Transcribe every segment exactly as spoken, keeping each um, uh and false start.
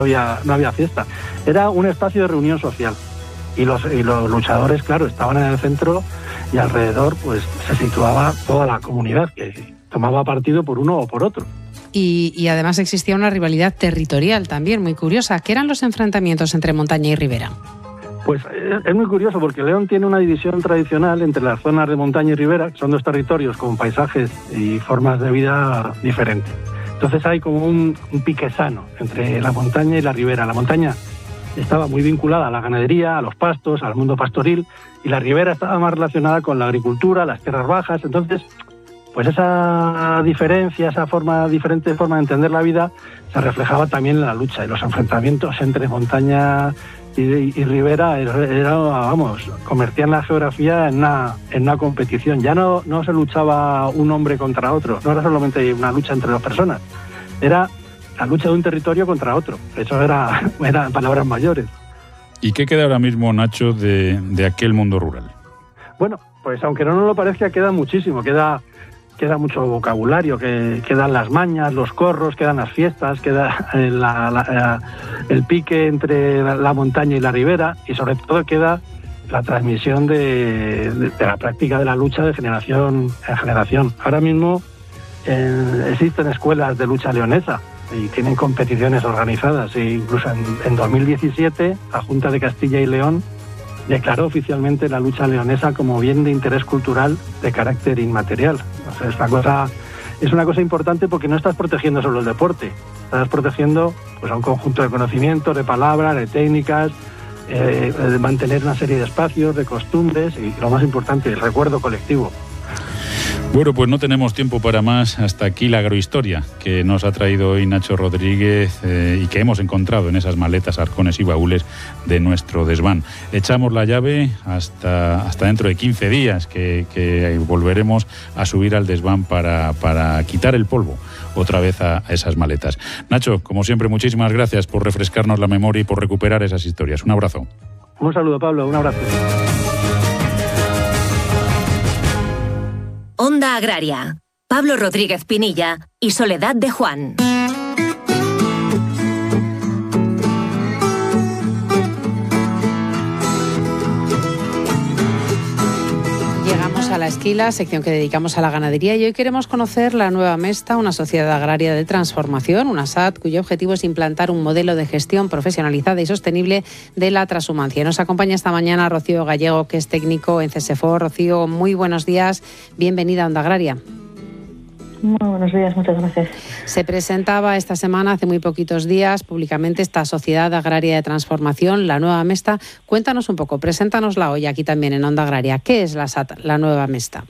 había, no había fiesta. Era un espacio de reunión social. Y los, y los luchadores, claro, estaban en el centro y alrededor pues se situaba toda la comunidad que tomaba partido por uno o por otro. Y, y además existía una rivalidad territorial también muy curiosa. ¿Qué eran los enfrentamientos entre montaña y ribera? Pues es muy curioso porque León tiene una división tradicional entre las zonas de montaña y ribera, que son dos territorios con paisajes y formas de vida diferentes. Entonces hay como un, un pique sano entre la montaña y la ribera. La montaña estaba muy vinculada a la ganadería, a los pastos, al mundo pastoril, y la ribera estaba más relacionada con la agricultura, las tierras bajas. Entonces, pues esa diferencia, esa forma diferente forma de entender la vida se reflejaba también en la lucha, y los enfrentamientos entre montaña y, y ribera era, era, vamos, convertían la geografía en una, en una competición. Ya no, no se luchaba un hombre contra otro, no era solamente una lucha entre dos personas, era la lucha de un territorio contra otro. Eso era, eran palabras mayores. ¿Y qué queda ahora mismo, Nacho, de, de aquel mundo rural? Bueno, pues aunque no nos lo parezca, queda muchísimo, queda, queda mucho vocabulario, que, quedan las mañas, los corros, quedan las fiestas, queda la, la, el pique entre la, la montaña y la ribera, y sobre todo queda la transmisión de, de, de la práctica de la lucha de generación en generación. Ahora mismo eh, existen escuelas de lucha leonesa y tienen competiciones organizadas, e incluso en, en dos mil diecisiete la Junta de Castilla y León declaró oficialmente la lucha leonesa como bien de interés cultural de carácter inmaterial. O sea, es una cosa, es una cosa importante porque no estás protegiendo solo el deporte, estás protegiendo pues, a un conjunto de conocimientos, de palabras, de técnicas, eh, de mantener una serie de espacios, de costumbres y, lo más importante, el recuerdo colectivo. Bueno, pues no tenemos tiempo para más. Hasta aquí la agrohistoria que nos ha traído hoy Nacho Rodríguez eh, y que hemos encontrado en esas maletas, arcones y baúles de nuestro desván. Echamos la llave hasta, hasta dentro de quince días, que, que volveremos a subir al desván para, para quitar el polvo otra vez a, a esas maletas. Nacho, como siempre, muchísimas gracias por refrescarnos la memoria y por recuperar esas historias. Un abrazo. Un saludo, Pablo. Un abrazo. Onda Agraria. Pablo Rodríguez Pinilla y Soledad de Juan. Llegamos a La Esquila, sección que dedicamos a la ganadería, y hoy queremos conocer la nueva Mesta, una sociedad agraria de transformación, una S A T, cuyo objetivo es implantar un modelo de gestión profesionalizada y sostenible de la transhumancia. Nos acompaña esta mañana Rocío Gallego, que es técnico en CESEFOR. Rocío, muy buenos días, bienvenida a Onda Agraria. Muy buenos días, muchas gracias. Se presentaba esta semana, hace muy poquitos días, públicamente esta Sociedad Agraria de Transformación, la nueva Mesta. Cuéntanos un poco, preséntanosla hoy aquí también en Onda Agraria. ¿Qué es la S A T, la nueva Mesta?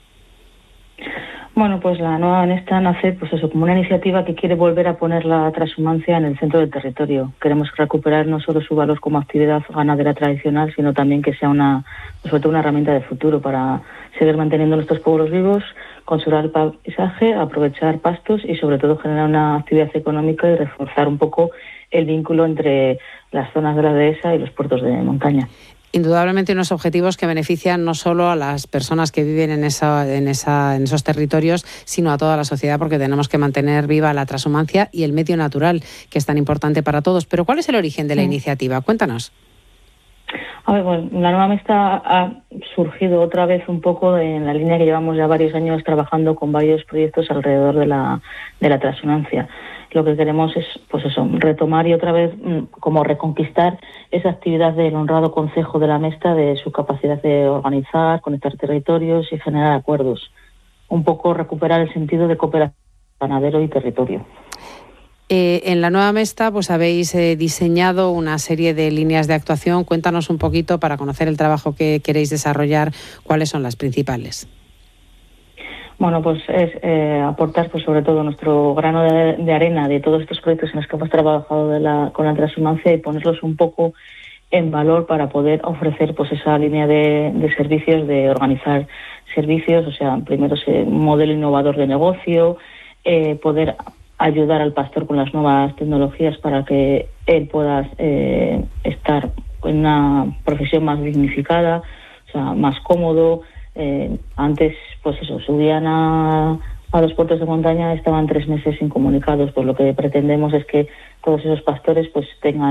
Bueno, pues la nueva Mesta nace pues eso, como una iniciativa que quiere volver a poner la transhumancia en el centro del territorio. Queremos recuperar no solo su valor como actividad ganadera tradicional, sino también que sea una, sobre todo una herramienta de futuro para seguir manteniendo nuestros pueblos vivos, conservar el paisaje, aprovechar pastos y sobre todo generar una actividad económica y reforzar un poco el vínculo entre las zonas de la dehesa y los puertos de montaña. Indudablemente unos objetivos que benefician no solo a las personas que viven en, esa, en, esa, en esos territorios, sino a toda la sociedad, porque tenemos que mantener viva la transhumancia y el medio natural, que es tan importante para todos. Pero ¿cuál es el origen de la sí. iniciativa? Cuéntanos. A ver, bueno, la nueva Mesta ha surgido otra vez un poco en la línea que llevamos ya varios años trabajando con varios proyectos alrededor de la, de la transhumancia. Lo que queremos es, pues eso, retomar y otra vez como reconquistar esa actividad del honrado concejo de la Mesta, de su capacidad de organizar, conectar territorios y generar acuerdos. Un poco recuperar el sentido de cooperación ganadero y territorio. Eh, en la nueva Mesta pues habéis eh, diseñado una serie de líneas de actuación. Cuéntanos un poquito, para conocer el trabajo que queréis desarrollar, cuáles son las principales. Bueno, pues es eh, aportar pues sobre todo nuestro grano de, de arena de todos estos proyectos en los que hemos trabajado de la, con la transhumancia y ponerlos un poco en valor para poder ofrecer pues esa línea de, de servicios, de organizar servicios, o sea, primero ese modelo innovador de negocio, eh, poder ayudar al pastor con las nuevas tecnologías para que él pueda eh, estar en una profesión más dignificada, o sea, más cómodo. Eh, antes, pues eso, subían a, a los puertos de montaña estaban tres meses incomunicados. Pues lo que pretendemos es que todos esos pastores pues tengan